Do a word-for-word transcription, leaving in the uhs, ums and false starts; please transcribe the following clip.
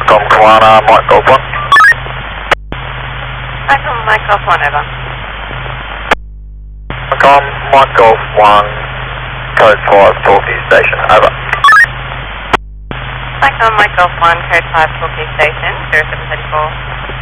Com Kawana, Mike Golf one. Macom, Mike Golf one, over. Com, Mike Golf one, code five, Torquay Station, over. Macom, Mike Golf one, code five, Torquay Station, zero seven three four.